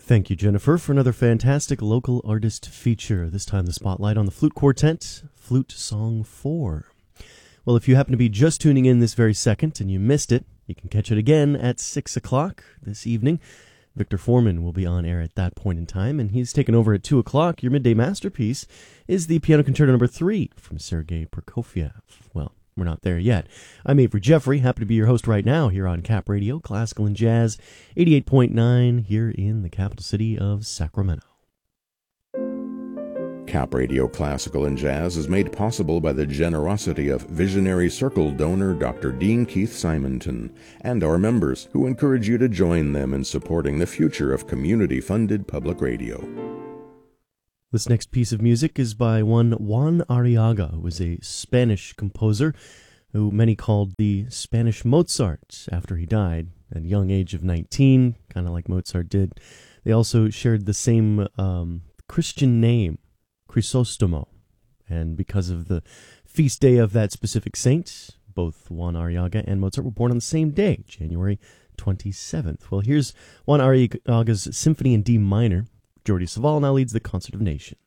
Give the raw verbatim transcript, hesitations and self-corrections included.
Thank you, Jennifer, for another fantastic local artist feature. This time the spotlight on the Flute Quartet, Flute Song four. Well, if you happen to be just tuning in this very second and you missed it, you can catch it again at six o'clock this evening. Victor Foreman will be on air at that point in time, and he's taken over at two o'clock. Your midday masterpiece is the Piano Concerto number three from Sergei Prokofiev. Well, we're not there yet. I'm Avery Jeffrey, happy to be your host right now here on Cap Radio, Classical and Jazz, eighty-eight point nine here in the capital city of Sacramento. Cap Radio Classical and Jazz is made possible by the generosity of Visionary Circle donor Doctor Dean Keith Simonton and our members, who encourage you to join them in supporting the future of community-funded public radio. This next piece of music is by one Juan Arriaga, who was a Spanish composer who many called the Spanish Mozart after he died at a young age of nineteen, kind of like Mozart did. They also shared the same um, Christian name, Crisostomo, and because of the feast day of that specific saint, both Juan Arriaga and Mozart were born on the same day, January twenty-seventh. Well, here's Juan Arriaga's Symphony in D minor. Jordi Savall now leads the Concert of Nations.